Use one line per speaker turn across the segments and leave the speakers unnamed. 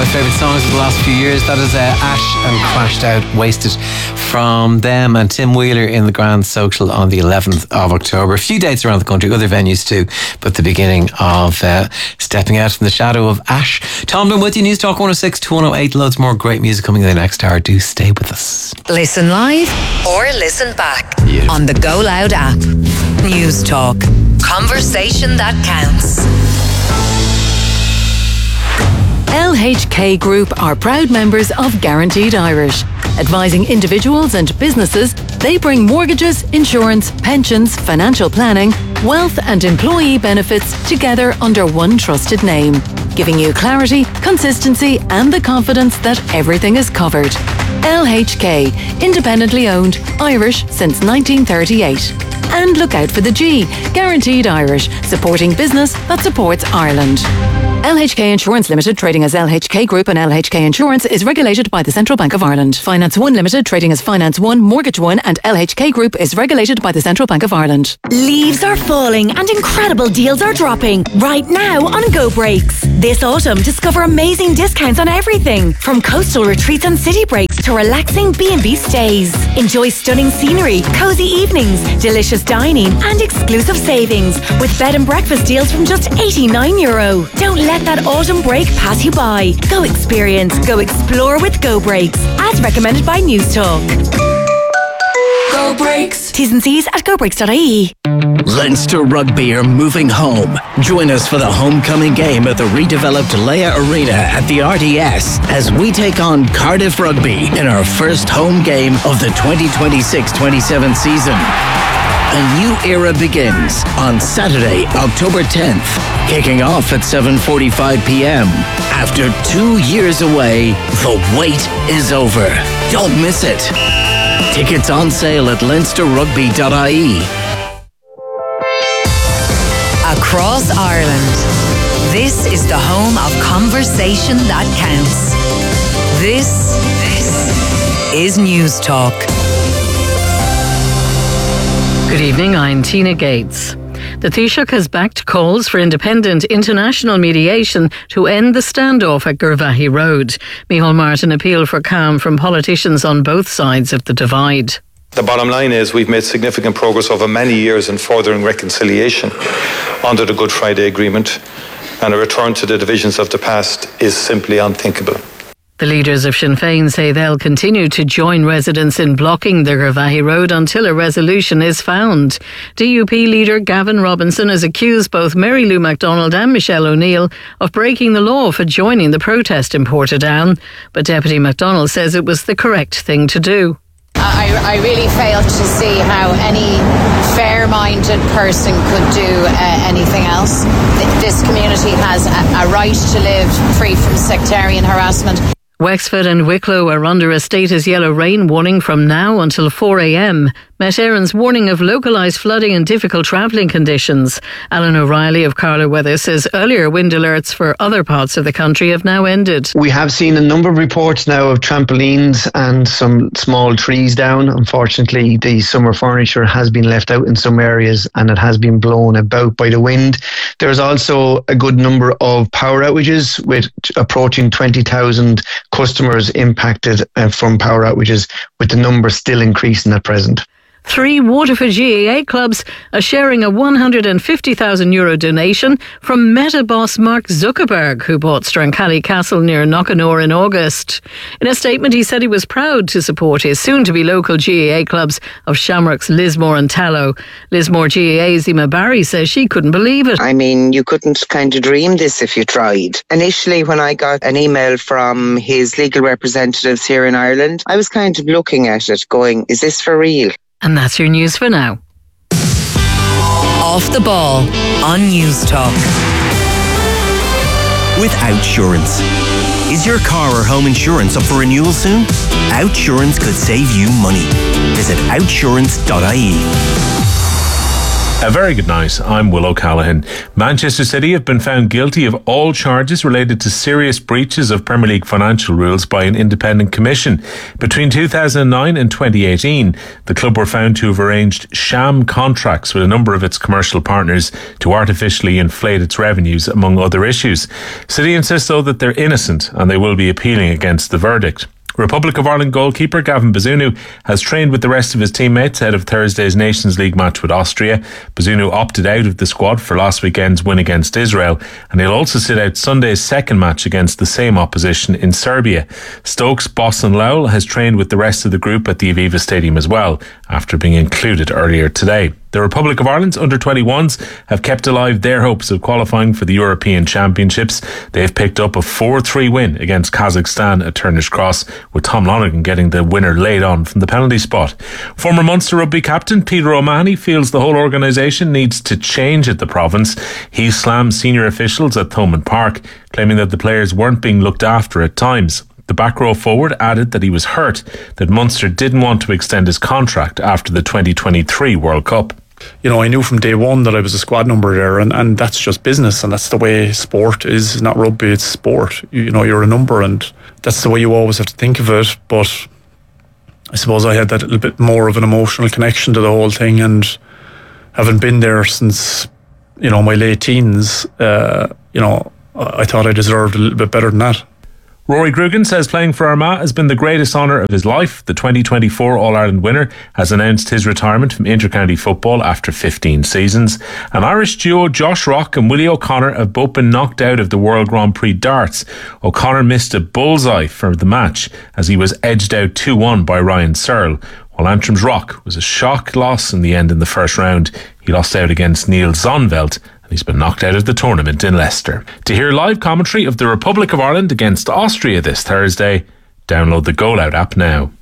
my favourite songs of the last few years. That is Ash and Crashed Out Wasted from them and Tim Wheeler in the Grand Social on the 11th of October. A few dates around the country, other venues too, but the beginning of stepping out from the shadow of Ash. Tomlin with you, News Talk 106 to 108. Loads more great music coming in the next hour. Do stay with us.
Listen live or listen back on the Go Loud app. News Talk. Conversation that counts. LHK Group are proud members of Guaranteed Irish. Advising individuals and businesses, they bring mortgages, insurance, pensions, financial planning, wealth and employee benefits together under one trusted name, giving you clarity, consistency and the confidence that everything is covered. LHK, independently owned, Irish since 1938. And look out for the G, Guaranteed Irish, supporting business that supports Ireland. LHK Insurance Limited, trading as LHK Group and LHK Insurance, is regulated by the Central Bank of Ireland. Finance One Limited, trading as Finance One, Mortgage One and LHK Group is regulated by the Central Bank of Ireland.
Leaves are falling and incredible deals are dropping right now on Go Breaks. This autumn, discover amazing discounts on everything, from coastal retreats and city breaks to relaxing B&B stays. Enjoy stunning scenery, cosy evenings, delicious dining and exclusive savings with bed and breakfast deals from just €89. Don't let that autumn break pass you by. Go experience, go explore with Go Breaks, as recommended by News Talk. Go Breaks. T's and C's at gobreaks.ie.
Leinster Rugby are moving home. Join us for the homecoming game at the redeveloped Leia Arena at the RDS as we take on Cardiff Rugby in our first home game of the 2026-27 season. A new era begins on Saturday, October 10th, kicking off at 7:45pm. After 2 years away, the wait is over. Don't miss it. Tickets on sale at leinsterrugby.ie.
Across Ireland, this is the home of conversation that counts. This is News Talk.
Good evening, I'm Tina Gates. The Taoiseach has backed calls for independent international mediation to end the standoff at Gervahi Road. Micheál Martin appealed for calm from politicians on both sides of the divide.
The bottom line is we've made significant progress over many years in furthering reconciliation under the Good Friday Agreement, and a return to the divisions of the past is simply unthinkable.
The leaders of Sinn Féin say they'll continue to join residents in blocking the Gervahi Road until a resolution is found. DUP leader Gavin Robinson has accused both Mary Lou MacDonald and Michelle O'Neill of breaking the law for joining the protest in Portadown. But Deputy MacDonald says it was the correct thing to do.
I really fail to see how any fair-minded person could do anything else. This community has a right to live free from sectarian harassment.
Wexford and Wicklow are under a state as yellow rain warning from now until 4am. Met Éireann's warning of localised flooding and difficult travelling conditions. Alan O'Reilly of Carlow Weather says earlier wind alerts for other parts of the country have now ended.
We have seen a number of reports now of trampolines and some small trees down. Unfortunately, the summer furniture has been left out in some areas and it has been blown about by the wind. There's also a good number of power outages, with approaching 20,000 customers impacted from power outages, with the number still increasing at present.
3 Waterford GAA clubs are sharing a €150,000 donation from Meta boss Mark Zuckerberg, who bought Strancally Castle near Knockanore in August. In a statement, he said he was proud to support his soon-to-be local GAA clubs of Shamrocks, Lismore and Tallow. Lismore GAA's Emma Barry says she couldn't believe it.
I mean, you couldn't kind of dream this if you tried. Initially, when I got an email from his legal representatives here in Ireland, I was kind of looking at it going, is this for real?
And that's your news for now.
Off the ball on News Talk.
With Outsurance. Is your car or home insurance up for renewal soon? Outsurance could save you money. Visit outsurance.ie.
A very good night. I'm Will O'Callaghan. Manchester City have been found guilty of all charges related to serious breaches of Premier League financial rules by an independent commission. Between 2009 and 2018, the club were found to have arranged sham contracts with a number of its commercial partners to artificially inflate its revenues, among other issues. City insist, though, that they're innocent and they will be appealing against the verdict. Republic of Ireland goalkeeper Gavin Bazunu has trained with the rest of his teammates ahead of Thursday's Nations League match with Austria. Bazunu opted out of the squad for last weekend's win against Israel, and he'll also sit out Sunday's second match against the same opposition in Serbia. Stokes' Boston Lowell has trained with the rest of the group at the Aviva Stadium as well, after being included earlier today. The Republic of Ireland's under-21s have kept alive their hopes of qualifying for the European Championships. They have picked up a 4-3 win against Kazakhstan at Turner's Cross, with Tom Lonergan getting the winner laid on from the penalty spot. Former Munster rugby captain Peter O'Mahony feels the whole organisation needs to change at the province. He slammed senior officials at Thomond Park, claiming that the players weren't being looked after at times. The back row forward added that he was hurt that Munster didn't want to extend his contract after the 2023 World Cup.
You know, I knew from day one that I was a squad number there, and that's just business, and that's the way sport is. Not rugby, it's sport. You know, you're a number, and that's the way you always have to think of it. But I suppose I had that little bit more of an emotional connection to the whole thing, and having been there since, you know, my late teens, you know, I thought I deserved a little bit better than that.
Rory Grugan says playing for Armagh has been the greatest honour of his life. The 2024 All-Ireland winner has announced his retirement from inter-county football after 15 seasons. An Irish duo, Josh Rock and Willie O'Connor, have both been knocked out of the World Grand Prix darts. O'Connor missed a bullseye for the match as he was edged out 2-1 by Ryan Searle, while Antrim's Rock was a shock loss in the end in the first round. He lost out against Neil Zonveld. He's been knocked out of the tournament in Leicester. To hear live commentary of the Republic of Ireland against Austria this Thursday, download the Goal Out app now.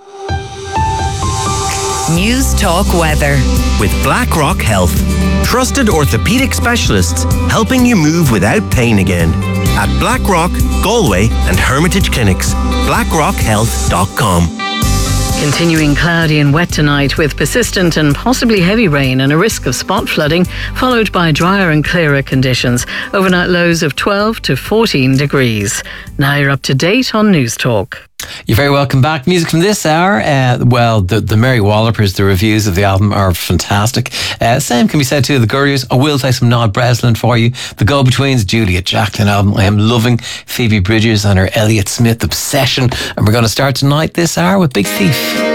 News Talk Weather
with BlackRock Health. Trusted orthopaedic specialists helping you move without pain again. At BlackRock, Galway and Hermitage Clinics. BlackRockHealth.com.
Continuing cloudy and wet tonight with persistent and possibly heavy rain and a risk of spot flooding, followed by drier and clearer conditions. Overnight lows of 12 to 14 degrees. Now you're up to date on News Talk.
You're very welcome back. Music from this hour. The Mary Wallopers, the reviews of the album are fantastic. Same can be said too of the Gurriers. I will play some Nod Breslin for you. The Go-Betweens, Julia Jacklin album. I am loving Phoebe Bridgers and her Elliott Smith obsession. And we're going to start tonight this hour with Big Thief.